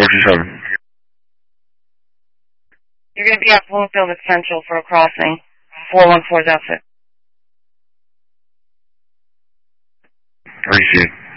527. You're going to be at Bloomfield at Central for a crossing. 414's outfit. Received.